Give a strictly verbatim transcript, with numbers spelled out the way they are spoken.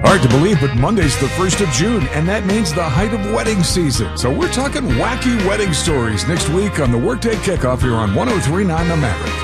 Hard to believe, but Monday's the first of June, and that means the height of wedding season. So we're talking wacky wedding stories next week on the Workday Kickoff here on one oh three point nine The Maverick.